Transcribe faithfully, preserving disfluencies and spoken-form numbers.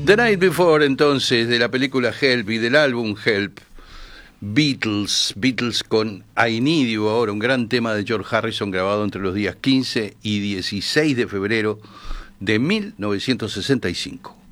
The Night Before, entonces, de la película Help y del álbum Help, Beatles, Beatles con I Need You, ahora un gran tema de George Harrison grabado entre los días quince y dieciséis de febrero de mil novecientos sesenta y cinco.